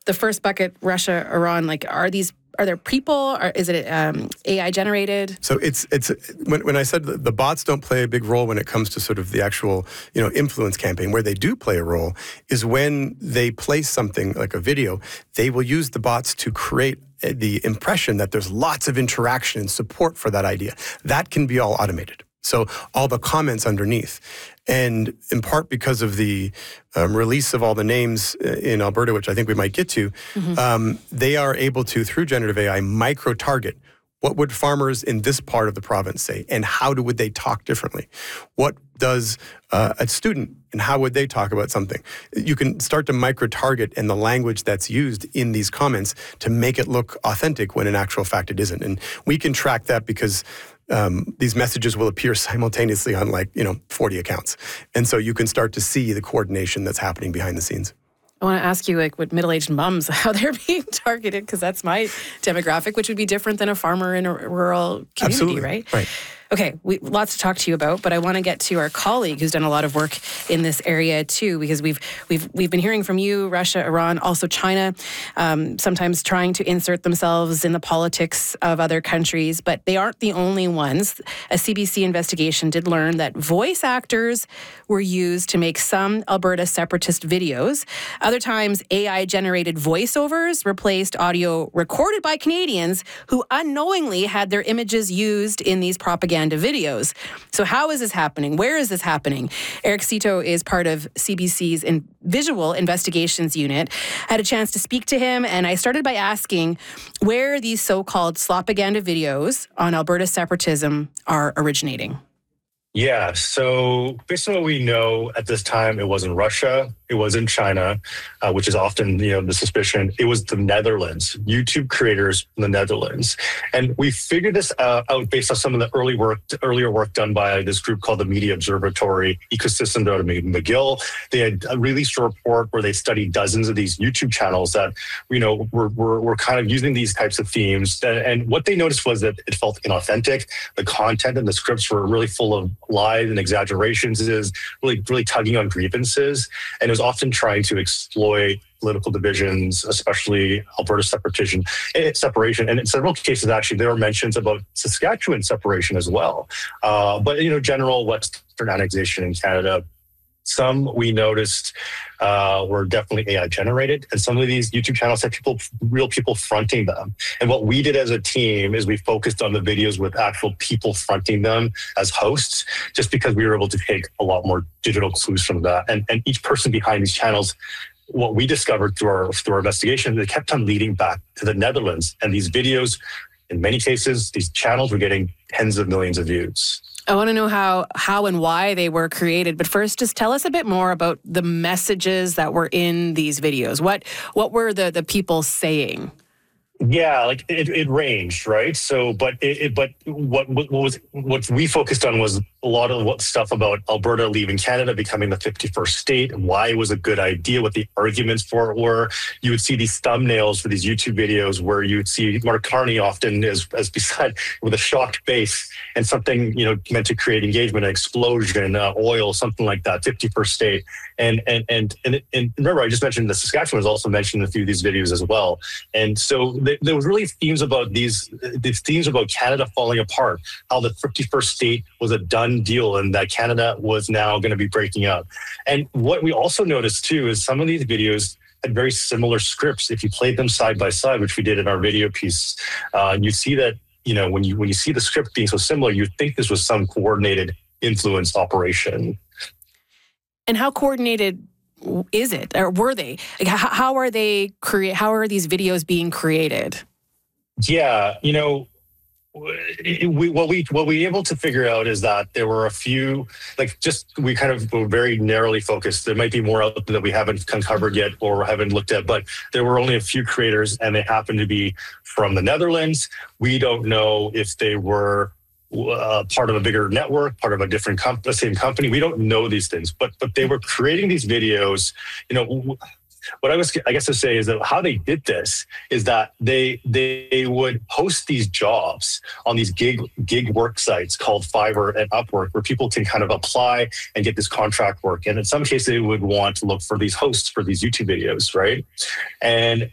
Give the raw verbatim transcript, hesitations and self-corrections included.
the first bucket, Russia, Iran, like, are these Are there people? Or is it um, A I generated? So it's it's when, when I said the, the bots don't play a big role when it comes to sort of the actual, you know, influence campaign. Where they do play a role is when they place something like a video, they will use the bots to create the impression that there's lots of interaction and support for that idea. That can be all automated. So all the comments underneath. And in part because of the um, release of all the names in Alberta, which I think we might get to, mm-hmm. um, they are able to, through generative A I, micro-target. What would farmers in this part of the province say? And how do, would they talk differently? What does uh, a student, and how would they talk about something? You can start to micro-target in the language that's used in these comments to make it look authentic when in actual fact it isn't. And we can track that because Um, these messages will appear simultaneously on like, you know, forty accounts. And so you can start to see the coordination that's happening behind the scenes. I want to ask you, like, with middle-aged moms, how they're being targeted, because that's my demographic, which would be different than a farmer in a rural community, Absolutely. right? Right. Okay, we, lots to talk to you about, but I want to get to our colleague who's done a lot of work in this area too, because we've we've we've been hearing from you, Russia, Iran, also China, um, sometimes trying to insert themselves in the politics of other countries, but they aren't the only ones. A C B C investigation did learn that voice actors were used to make some Alberta separatist videos. Other times, A I-generated voiceovers replaced audio recorded by Canadians who unknowingly had their images used in these propaganda videos. So how is this happening? Where is this happening? Eric Sito is part of C B C's in Visual Investigations Unit. I had a chance to speak to him, and I started by asking where these so-called slopaganda videos on Alberta separatism are originating. Yeah, so based on what we know at this time, it was in Russia, it was in China, uh, which is often, you know, the suspicion. It was the Netherlands, YouTube creators from the Netherlands. And we figured this uh, out based on some of the early work, earlier work done by this group called the Media Observatory Ecosystem out of McGill. They had released a report where they studied dozens of these YouTube channels that, you know, were, were, were kind of using these types of themes. And what they noticed was that it felt inauthentic. The content and the scripts were really full of lies and exaggerations, is really, really tugging on grievances. And it was often trying to exploit political divisions, especially Alberta separation. separation. And in several cases, actually, there were mentions about Saskatchewan separation as well. Uh, but, you know, general Western annexation in Canada. Some we noticed uh, were definitely A I generated, and some of these YouTube channels had people, real people fronting them. And what we did as a team is we focused on the videos with actual people fronting them as hosts, just because we were able to take a lot more digital clues from that. And, and each person behind these channels, what we discovered through our through our investigation, they kept on leading back to the Netherlands. And these videos, in many cases, these channels were getting tens of millions of views. I want to know how how and why they were created. But first, just tell us a bit more about the messages that were in these videos. What what were the, the people saying? Yeah, like it, it ranged, right? So, but it, it but what, what was what we focused on was a lot of what stuff about Alberta leaving Canada, becoming the fifty-first state, why it was a good idea, what the arguments for it were. You would see these thumbnails for these YouTube videos where you would see Mark Carney often as as beside with a shocked face and something, you know, meant to create engagement, an explosion, uh, oil, something like that, fifty-first state. And and and and and remember, I just mentioned the Saskatchewan was also mentioned in a few of these videos as well. And so there was really themes about these, these themes about Canada falling apart, how the fifty-first state was a done deal and that Canada was now going to be breaking up. And what we also noticed too is some of these videos had very similar scripts. If you played them side by side, which we did in our video piece, uh, you see that, you know, when you when you see the script being so similar, you think this was some coordinated influence operation. And how coordinated is it, or were they? Like, how, how are they create? How are these videos being created? Yeah, you know, we, what we what we were able to figure out is that there were a few, like, just we kind of were very narrowly focused. There might be more out there that we haven't uncovered yet or haven't looked at, but there were only a few creators, and they happened to be from the Netherlands. We don't know if they were Uh, part of a bigger network, part of a different comp- the same company. We don't know these things, but but they were creating these videos. You know, what I was I guess to say is that how they did this is that they they would post these jobs on these gig gig work sites called Fiverr and Upwork, where people can kind of apply and get this contract work. And in some cases, they would want to look for these hosts for these YouTube videos, right? And